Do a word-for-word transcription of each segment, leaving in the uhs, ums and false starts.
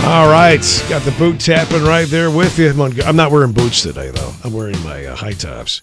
All right, got the boot tapping right there with you. I'm not wearing boots today, though. I'm wearing my uh, high tops.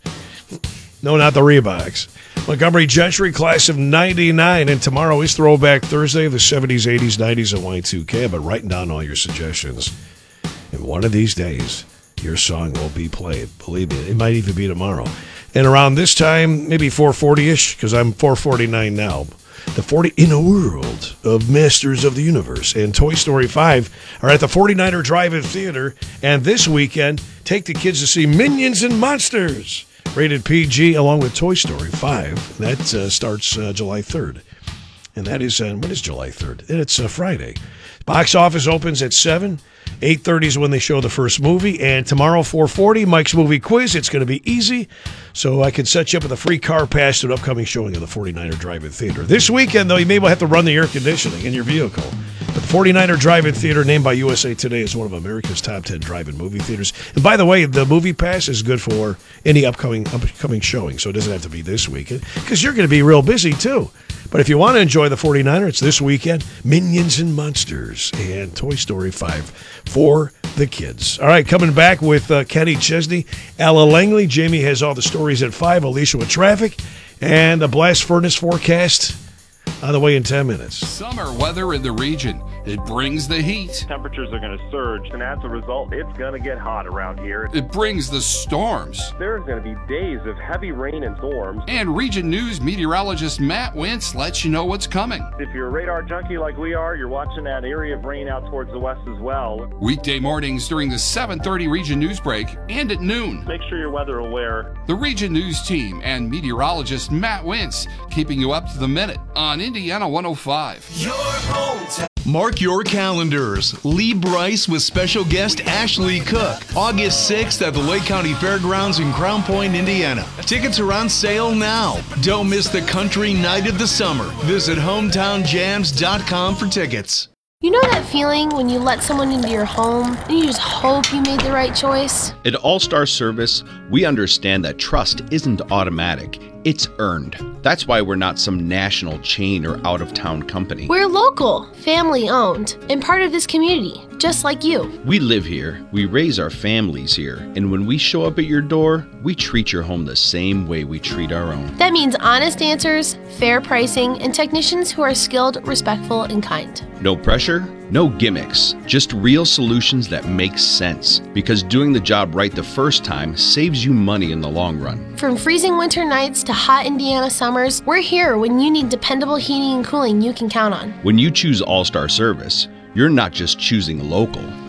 No, not the Reeboks. Montgomery Gentry, class of ninety-nine, and tomorrow is Throwback Thursday, the seventies, eighties, nineties, and Y two K. But writing down all your suggestions. And one of these days, your song will be played. Believe me, it might even be tomorrow. And around this time, maybe four forty-ish, because I'm four forty-nine now. The forty in a world of Masters of the Universe and Toy Story five are at the forty-niner Drive-In Theater. And this weekend, take the kids to see Minions and Monsters, rated P G, along with Toy Story five. That uh, starts uh, July third. And that is, uh, what is July third? It's uh, Friday. Box office opens at seven. eight thirty is when they show the first movie. And tomorrow, four forty, Mike's Movie Quiz. It's going to be easy. So I can set you up with a free car pass to an upcoming showing of the forty-niner Drive-In Theater. This weekend, though, you may well have to run the air conditioning in your vehicle. But the forty-niner Drive-In Theater, named by U S A Today as one of America's top ten drive-in movie theaters. And by the way, the movie pass is good for any upcoming upcoming showing. So it doesn't have to be this weekend, because you're going to be real busy, too. But if you want to enjoy the forty-niner, it's this weekend. Minions and Monsters and Toy Story five for the kids. All right, coming back with uh, Kenny Chesney, Ella Langley. Jamie has all the stories at five. Alicia with traffic. And the blast furnace forecast on the way in ten minutes. Summer weather in the region. It brings the heat. Temperatures are going to surge, and as a result, it's going to get hot around here. It brings the storms. There's going to be days of heavy rain and storms. And Region News meteorologist Matt Wentz lets you know what's coming. If you're a radar junkie like we are, you're watching that area of rain out towards the west as well. Weekday mornings during the seven thirty Region News break and at noon. Make sure you're weather aware. The Region News team and meteorologist Matt Wentz keeping you up to the minute on Indiana one oh five. Your hometown. Mark your calendars. Lee Bryce with special guest Ashley Cook. August sixth at the Lake County Fairgrounds in Crown Point, Indiana. Tickets are on sale now. Don't miss the country night of the summer. Visit hometown jams dot com for tickets. You know that feeling when you let someone into your home and you just hope you made the right choice? At All-Star Service, we understand that trust isn't automatic. It's earned. That's why we're not some national chain or out-of-town company. We're local, family-owned, and part of this community, just like you. We live here, we raise our families here, and when we show up at your door, we treat your home the same way we treat our own. That means honest answers, fair pricing, and technicians who are skilled, respectful, and kind. No pressure, no gimmicks, just real solutions that make sense. Because doing the job right the first time saves you money in the long run. From freezing winter nights to hot Indiana summers, we're here when you need dependable heating and cooling you can count on. When you choose All-Star Service, you're not just choosing local.